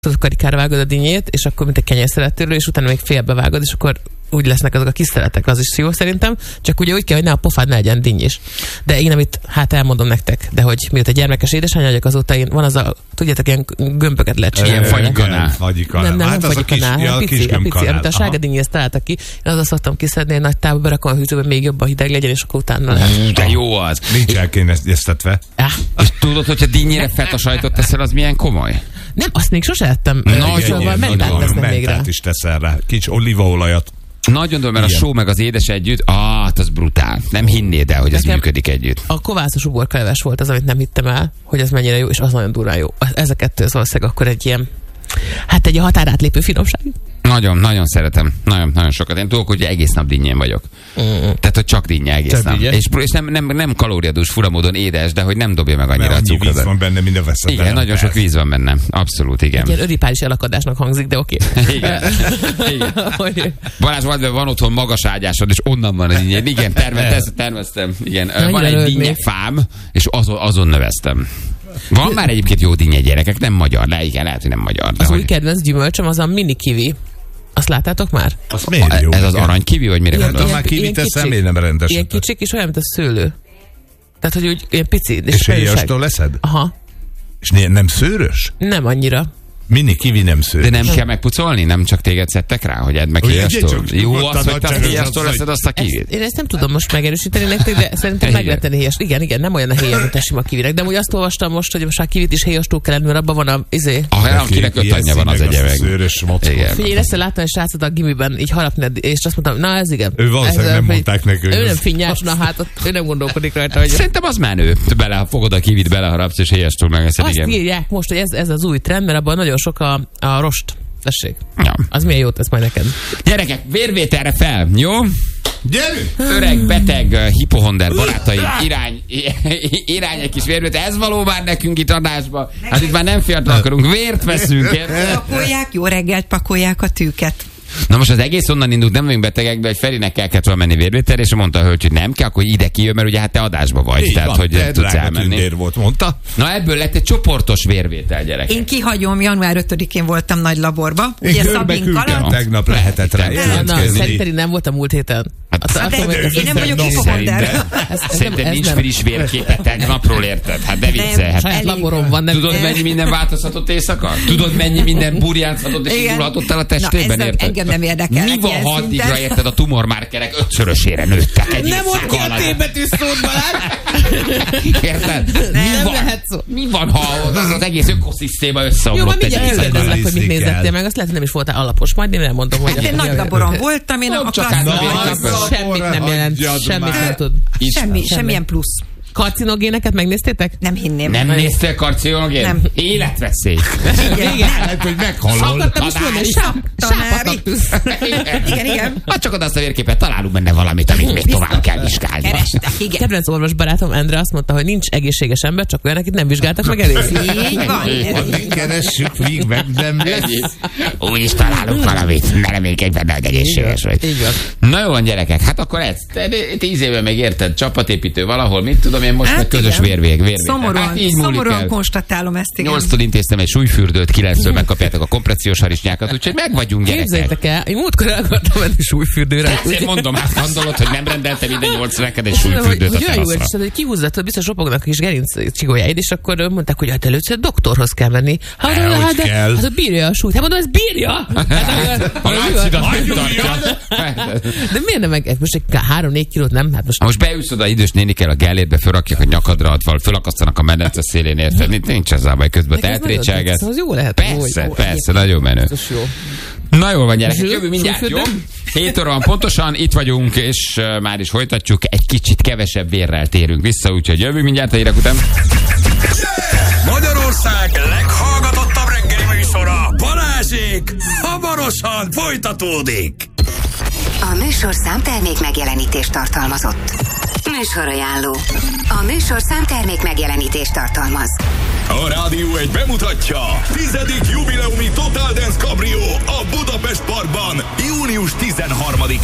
karikára vágod a dinnyét, és akkor mint egy kenyérszeletőről, és utána még félbevágod, és akkor úgy lesznek azok a kis szeletek, az is jó szerintem, csak ugye úgy kell, hogy ne a pofád ne legyen dinnyis. De én amit, elmondom nektek, de hogy mióta gyermekes édesanyja vagyok, azóta én van az a, tudjátok, ilyen gömböket lehet csinálni. Ilyen fagyikanál. Nem hát fagyikanál, pici, amit a sárga dinnyész találtak ki. Én azzal szoktam kiszedni, egy nagy távba berakom a hűtőbe, még jobban hideg legyen, és akkor utána lehet. De jó az. Nincs elkényeztetve. És tudod, hogyha dinnyére feta sajtot teszel, az milyen komoly? Nem, azt még sose ettem. Mentát is teszel rá. Kicsi olívaolajat. Nagyon durva, mert a só meg az édes együtt, az brutál. Nem hinnéd el, hogy ez működik együtt. A kovászos uborkaleves volt az, amit nem hittem el, hogy az mennyire jó, és az nagyon durván jó. Ez a kettő az valószínűleg akkor egy ilyen, egy határátlépő finomság. Nagyon, nagyon szeretem. Nagyon, nagyon sokat. Én tudok, hogy egész nap dinnyén vagyok. Tehát, hogy csak dinnye egész nap. És nem kalóriadús, furamódon édes, de hogy nem dobja meg annyira a cukrot. Víz van benne, minden veszed. Igen, nagyon sok víz van benne. Abszolút, igen. Egy ilyen öripális elakadásnak hangzik, de oké. Igen. Balázs, van otthon magas ágyásod, és onnan van a dinnye. Igen, terveztem. Igen. Van egy dinnyefám, és azon növeztem. Van már egyébként jó dinnye, gyerekek, nem magyar, de igen, lehet, hogy nem magyar. Az új kedvenc gyümölcsöm az a mini kiwi. Azt láttátok már? Az miért jó? Ez az arany kiwi, vagy mire gondolsz? Már kivit eszem, én nem rendes. Ilyen kicsik, és olyan, mint a szőlő. Tehát, hogy úgy ilyen pici. És héjastól leszed? Aha. És nem szőrös? Nem annyira. Mini kiwi nem szőrös. De nem kell megpucolni? Nem csak téged szedtek rá, hogy edd meg héjastól? Jó az, hogy te héjastól leszed azt a kivit? Én ezt nem tudom most megerősíteni nektek, de szerintem meg lehet tenni héjast. Igen, nem olyan a héja, mint a sima kivinek. De úgy azt olvastam most, hogy most a kivit is héjastól kell lenni, mert abban van a akinek 5 anyja van az egyeveg. Figyelj, én ezt láttam egy srácot a gimiben így harapni, és azt mondtam, na ez igen. Ő valószínűleg nem mondták neki. Ő nem finnyás, ő nem gondolkodik rajta. Szerintem az menő. Fogod a kivit, beleharapsz, és héjastól megeszed, igen. Azt írják most, hogy ez az új trend, mert abban nagyon sok a rost. Tessék. Ja. Az milyen jót tesz majd neked. Gyerekek, vérvételre fel, jó? Gyerünk! Öreg, beteg, hipohonder barátaim, irány egy kis vérvétel. Ez való már nekünk itt adásba. Hát itt már nem fiatal akarunk, vért veszünk. Pakolják, jó reggelt pakolják a tűket. Na most az egész onnan indult, nem vagyunk betegek, de hogy Ferinek kellett volna menni vérvételre, és mondta a hölgy, hogy nem kell, akkor ide kijön, mert ugye hát te adásba vagy. Így tehát, van, hogy tudsz elmenni. Volt, mondta. Na ebből lett egy csoportos vérvétel, gyerekek. Én kihagyom, január 5-én voltam nagy laborba. Ugye Szabinkkal. Tegnap lehetett rá jelentkezni. Szerintem nem volt a múlt héten. Én nem vagyok hipohonder. Szerintem nincs friss vérképet tegnapról, érted? Hát de vicce. Saját laborom van. Tudod, mennyi minden változhatott éjszaka? Tudod, mennyi minden burjánzhatott és indulhatott el a testében, érted? Engem nem érdekel. Mi van, ha addigra, érted, a tumormárkerek 5-szörösére nőttek? Nem mondj a T-betű szót, Balázs! Érted? Mi van, ha az egész ökoszisztéma összeomlott egy éjszaka? Jó, kérdezlek, hogy mit nézettél meg, azt lehet, hogy nem is voltál alapos. Majd én elmondom, hogy... Én nagy laboron voltam, én a semmit nem jelent, semmit nem tud. Semmilyen plusz. Karcinogéneket megnéztétek? Nem hinném. Nem néztél karcinogén? Nem. Életveszély. Igen. Lehet, hogy meghalol. Akartam is mondani, sápatraktusz. Igen. Ha csak oda azt a vérképet, találunk benne valamit, amit még tovább kell vizsgálni. Kedvenc orvosbarátom Endre azt mondta, hogy nincs egészséges ember, csak olyan, akit nem vizsgáltak meg elég. Így van. Keressük, még meg nem lesz. Úgy is találunk valamit, ne reménykedj benne, hogy egészséges vagy. Így van. Na jó van, gyerekek, hát akkor ez. 10 éve még érted, csapatépítő valahol, mit tudom én most, meg közös vérvég. Szomorúan konstatálom ezt, igen. 8-tól intéztem egy súlyfürdőt, 9-től megkapjátok a kompressziós harisnyákat, úgyhogy meg vagyunk, gyerekek. Képzeljétek el, én múltkor el akartam menni súlyfürdőre. Ezért mondom, hát gondolod, hogy nem rendelte minden 8 neked egy súlyfürdőt a teraszra. Hogy kihúzzad, hogy biztos ropognak is gerinc csigolyaid, és akkor mondták, hogy hát először doktorhoz kell menni. Hát bírja a súlyt. Hát mondom, ez bírja! A látszidat megtartja. De miért nem meg? Most egy 3-4 kilót nem? Hát most beülsz oda idős nénikkel a gellérbe, fölrakják a nyakadra, fölakasztanak a medence szélén, érted? Nincs ez a baj, közben te eltrécselgetsz. Az jó lehet. Persze, nagyon menő. Na jól van, gyerekek, jövő mindjárt, jó? 7 óra van pontosan, itt vagyunk, és már is folytatjuk, egy kicsit kevesebb vérrel térünk vissza, úgyhogy jövő mindjárt a hírek után. Magyarország leghallgatottabb reggeli műsora, Balázsék, hamarosan folytatódik. A műsor számtermék megjelenítést tartalmazott. Műsorajánló. A műsor számtermék megjelenítést tartalmaz. A Rádió 1 bemutatja 10. jubileumi Total Dance Cabrio a Budapest Parkban június 13-án.